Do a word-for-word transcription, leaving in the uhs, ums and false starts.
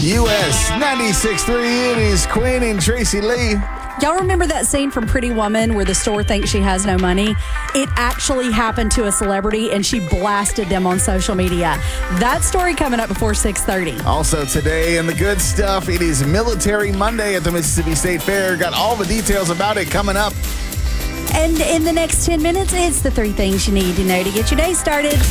U S ninety-six point three, it is Quinn and Tracy Lee. Y'all remember that scene from Pretty Woman where the store thinks she has no money? It actually happened to a celebrity, and she blasted them on social media. That story coming up before six thirty. Also today in the good stuff, it is Military Monday at the Mississippi State Fair. Got all the details about it coming up. And in the next ten minutes, it's the three things you need to know to get your day started.